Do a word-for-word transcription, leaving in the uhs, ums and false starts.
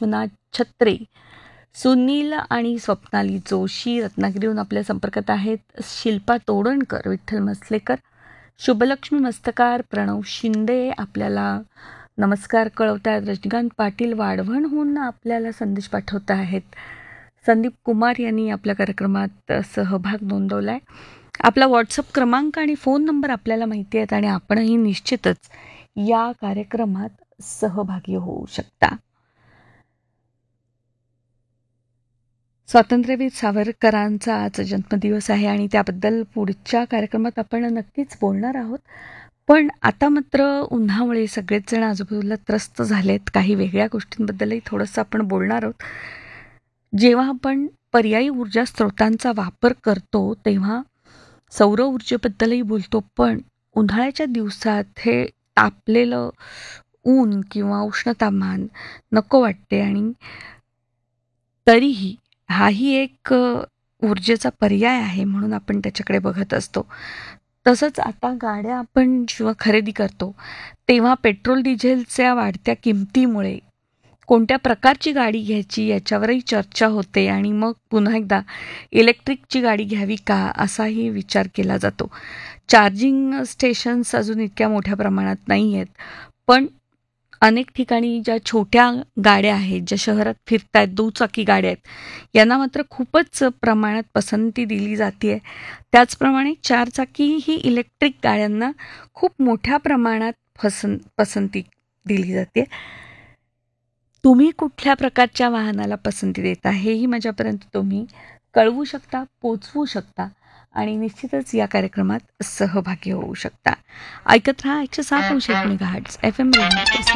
विश्वनाथ छत्रे, सुनील आणि स्वप्नाली जोशी रत्नागिरीहून आपल्या संपर्कात आहेत. शिल्पा तोडणकर, विठ्ठल मसलेकर, शुभलक्ष्मी मस्तकार, प्रणव शिंदे आपल्याला नमस्कार कळवत आहेत. रजनीकांत पाटील वाढवणहून आपल्याला संदेश पाठवत आहेत. संदीप कुमार यांनी आपल्या कार्यक्रमात सहभाग नोंदवला आहे. आपला व्हॉट्सअप क्रमांक आणि फोन नंबर आपल्याला माहिती आहेत आणि आपणही निश्चितच या कार्यक्रमात सहभागी होऊ शकता. स्वातंत्र्यवीर सावरकरांचा आज जन्मदिवस आहे आणि त्याबद्दल पुढच्या कार्यक्रमात आपण नक्कीच बोलणार आहोत. पण आता मात्र उन्हामुळे सगळेच जण आजूबाजूला त्रस्त झालेत. काही वेगळ्या गोष्टींबद्दलही थोडंसं आपण बोलणार आहोत. जेव्हा आपण पर्यायी ऊर्जा स्रोतांचा वापर करतो तेव्हा सौर ऊर्जेबद्दलही बोलतो, पण उन्हाळ्याच्या दिवसात हे तापलेलं ऊन किंवा उष्णतामान नको वाटते आणि तरीही हाही एक ऊर्जेचा पर्याय आहे म्हणून आपण त्याच्याकडे बघत असतो. तसंच आता गाड्या आपण जेव्हा खरेदी करतो तेव्हा पेट्रोल डिझेलच्या वाढत्या किमतीमुळे कोणत्या प्रकारची गाडी घ्यायची याच्यावरही चर्चा होते आणि मग पुन्हा एकदा इलेक्ट्रिकची गाडी घ्यावी का असाही विचार केला जातो. चार्जिंग स्टेशन्स अजून इतक्या मोठ्या प्रमाणात नाही आहेत, पण अनेक ठिकाणी ज्या छोट्या गाड्या आहेत, ज्या शहरात फिरत आहेत, दुचाकी गाड्या आहेत, यांना मात्र खूपच प्रमाणात पसंती दिली जाते आहे. त्याचप्रमाणे चारचाकी ही इलेक्ट्रिक गाड्यांना खूप मोठ्या प्रमाणात पसं पसंती दिली जाते. तुम्ही कुठल्या प्रकारच्या वाहनाला पसंती देता हेही माझ्यापर्यंत तुम्ही कळवू शकता, पोचवू शकता आणि निश्चितच या कार्यक्रमात सहभागी होऊ शकता. ऐकत राहा एकशे सात अंश एक मेगाहर्ट्झ एफ एम रेडिओ.